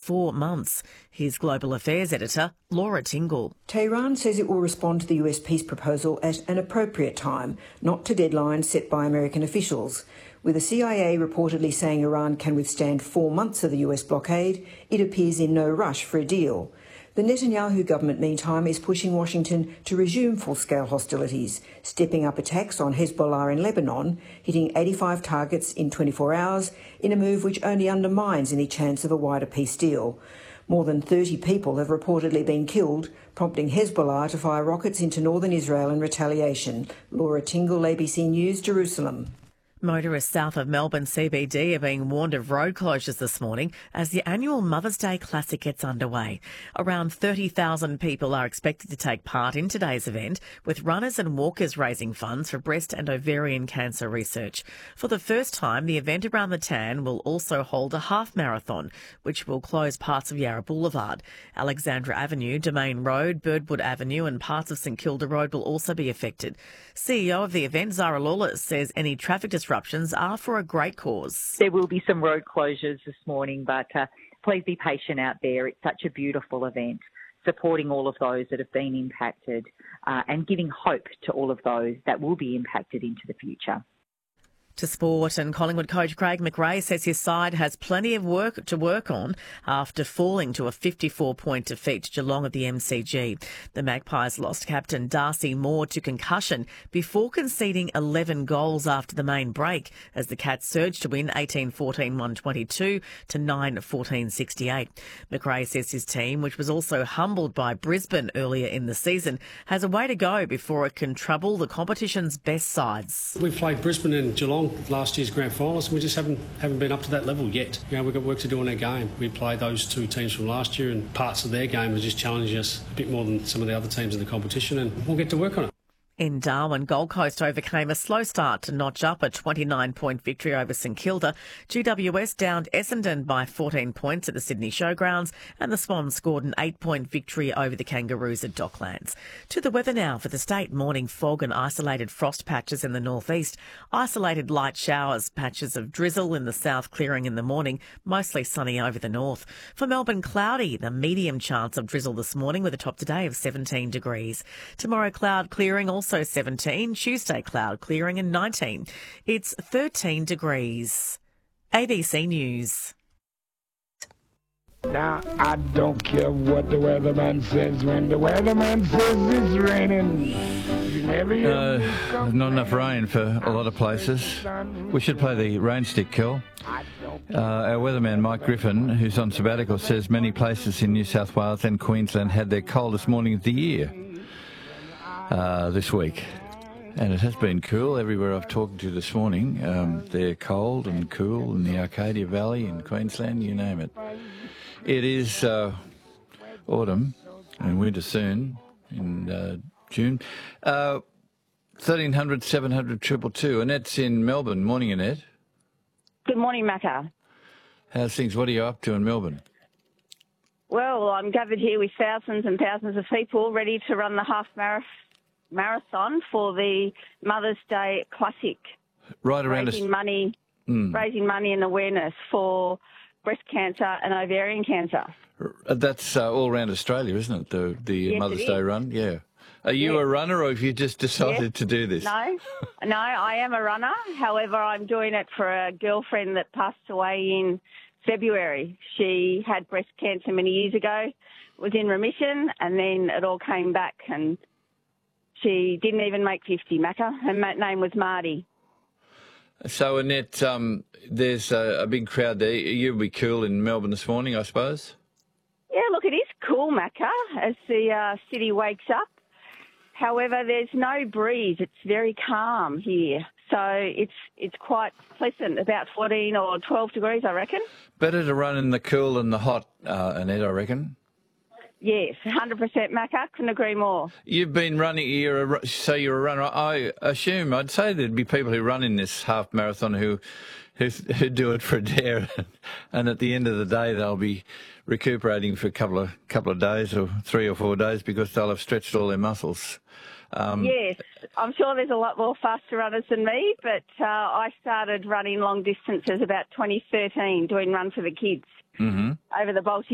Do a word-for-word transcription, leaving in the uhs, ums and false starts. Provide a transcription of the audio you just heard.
four months. Here's Global Affairs editor Laura Tingle. Tehran says it will respond to the U S peace proposal at an appropriate time, not to deadlines set by American officials. With the C I A reportedly saying Iran can withstand four months of the U S blockade, it appears in no rush for a deal. The Netanyahu government, meantime, is pushing Washington to resume full-scale hostilities, stepping up attacks on Hezbollah in Lebanon, hitting eighty-five targets in twenty-four hours, in a move which only undermines any chance of a wider peace deal. More than thirty people have reportedly been killed, prompting Hezbollah to fire rockets into northern Israel in retaliation. Laura Tingle, A B C News, Jerusalem. Motorists south of Melbourne C B D are being warned of road closures this morning as the annual Mother's Day Classic gets underway. Around thirty thousand people are expected to take part in today's event, with runners and walkers raising funds for breast and ovarian cancer research. For the first time, the event around the Tan will also hold a half marathon, which will close parts of Yarra Boulevard. Alexandra Avenue, Domain Road, Birdwood Avenue and parts of St Kilda Road will also be affected. C E O of the event, Zara Lawless, says any traffic disruptions Disruptions are for a great cause. There will be some road closures this morning, but uh, please be patient out there. It's such a beautiful event, supporting all of those that have been impacted uh, and giving hope to all of those that will be impacted into the future. To sport, and Collingwood coach Craig McRae says his side has plenty of work to work on after falling to a fifty-four point defeat to Geelong at the M C G. The Magpies lost captain Darcy Moore to concussion before conceding eleven goals after the main break as the Cats surged to win eighteen fourteen one twenty-two to nine fourteen sixty-eight. McRae says his team, which was also humbled by Brisbane earlier in the season, has a way to go before it can trouble the competition's best sides. We played Brisbane and Geelong last year's grand finals, and we just haven't haven't been up to that level yet. You know, we've got work to do in our game. We played those two teams from last year, and parts of their game are just challenging us a bit more than some of the other teams in the competition, and we'll get to work on it. In Darwin, Gold Coast overcame a slow start to notch up a twenty-nine point victory over St Kilda. G W S downed Essendon by fourteen points at the Sydney Showgrounds, and the Swans scored an eight point victory over the Kangaroos at Docklands. To the weather now for the state. Morning fog and isolated frost patches in the northeast. Isolated light showers, patches of drizzle in the south clearing in the morning, mostly sunny over the north. For Melbourne, cloudy, the medium chance of drizzle this morning with a top today of seventeen degrees. Tomorrow, cloud clearing, also Also seventeen, Tuesday cloud clearing and nineteen. It's thirteen degrees. A B C News. Now, I don't care what the weatherman says when the weatherman says it's raining. Uh, not enough rain for a lot of places. We should play the rain stick, Kel. Uh, our weatherman Mike Griffin, who's on sabbatical, says many places in New South Wales and Queensland had their coldest morning of the year. Uh, this week, and it has been cool everywhere I've talked to this morning. Um, they're cold and cool in the Arcadia Valley in Queensland, you name it. It is uh, autumn and winter soon in uh, June. Uh, thirteen hundred, seven hundred, triple two. Annette's in Melbourne. Morning, Annette. Good morning, Macca. How's things? What are you up to in Melbourne? Well, I'm gathered here with thousands and thousands of people ready to run the half marathon. marathon for the Mother's Day Classic. Right around raising us. money, mm. raising money and awareness for breast cancer and ovarian cancer. That's uh, all around Australia, isn't it? The the yes, Mother's Day run, yeah. Are you yes. a runner, or have you just decided yes. to do this? No, no, I am a runner. However, I'm doing it for a girlfriend that passed away in February. She had breast cancer many years ago, was in remission, and then it all came back, and she didn't even make fifty, Macca. Her name was Marty. So, Annette, um, there's a, a big crowd there. You'll be cool in Melbourne this morning, I suppose? Yeah, look, it is cool, Macca, as the uh, city wakes up. However, there's no breeze. It's very calm here. So it's it's quite pleasant, about fourteen or twelve degrees, I reckon. Better to run in the cool than the hot, uh, Annette, I reckon. Yes, one hundred percent, Macca. Couldn't agree more. You've been running, you're a, so you're a runner. I assume, I'd say there'd be people who run in this half marathon who, who, who do it for a dare, and at the end of the day they'll be recuperating for a couple of couple of days or three or four days because they'll have stretched all their muscles. Um, yes, I'm sure there's a lot more faster runners than me, but uh, I started running long distances about twenty thirteen, doing Run for the Kids mm-hmm. over the Balti